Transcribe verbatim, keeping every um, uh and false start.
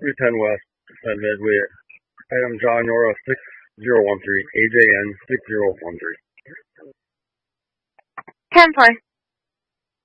three ten West, Penn Midway. Item John Nora six zero one three, A J N six zero one three. ten four.